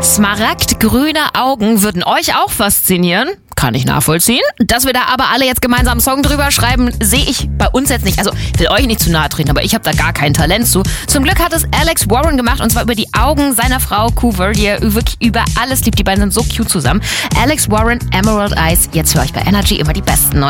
Smaragdgrüne Augen würden euch auch faszinieren. Kann ich nachvollziehen. Dass wir da aber alle jetzt gemeinsam einen Song drüber schreiben, sehe ich bei uns jetzt nicht. Also, ich will euch nicht zu nahe treten, aber ich habe da gar kein Talent zu. Zum Glück hat es Alex Warren gemacht, und zwar über die Augen seiner Frau Coover, die er wirklich über alles liebt. Die beiden sind so cute zusammen. Alex Warren, Emerald Eyes. Jetzt für euch bei Energy immer die besten neuen